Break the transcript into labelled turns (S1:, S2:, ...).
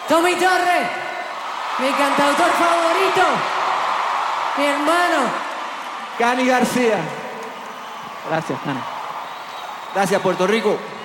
S1: Tommy Torres, mi cantautor favorito, mi hermano.
S2: Cani García. Gracias, Cani. Gracias, Puerto Rico.